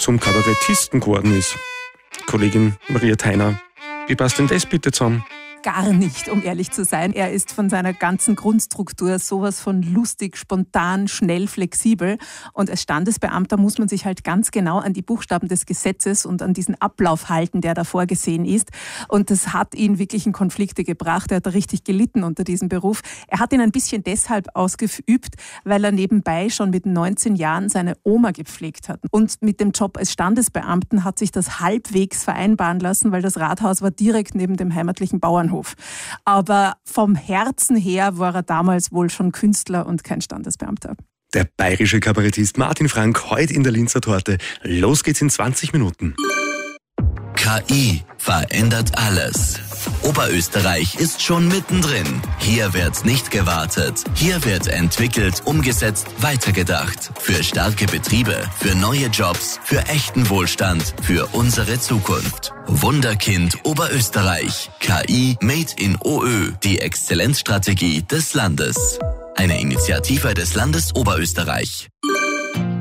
zum Kabarettisten geworden ist. Kollegin Maria Theiner, wie passt denn das bitte zusammen? Gar nicht, um ehrlich zu sein. Er ist von seiner ganzen Grundstruktur sowas von lustig, spontan, schnell, flexibel. Und als Standesbeamter muss man sich halt ganz genau an die Buchstaben des Gesetzes und an diesen Ablauf halten, der da vorgesehen ist. Und das hat ihn wirklich in Konflikte gebracht. Er hat richtig gelitten unter diesem Beruf. Er hat ihn ein bisschen deshalb ausgeübt, weil er nebenbei schon mit 19 Jahren seine Oma gepflegt hat. Und mit dem Job als Standesbeamten hat sich das halbwegs vereinbaren lassen, weil das Rathaus war direkt neben dem heimatlichen Bauernhof. Aber vom Herzen her war er damals wohl schon Künstler und kein Standesbeamter. Der bayerische Kabarettist Martin Frank heute in der Linzer Torte. Los geht's in 20 Minuten. KI verändert alles. Oberösterreich ist schon mittendrin. Hier wird nicht gewartet. Hier wird entwickelt, umgesetzt, weitergedacht. Für starke Betriebe, für neue Jobs, für echten Wohlstand, für unsere Zukunft. Wunderkind Oberösterreich. KI Made in OÖ. Die Exzellenzstrategie des Landes. Eine Initiative des Landes Oberösterreich.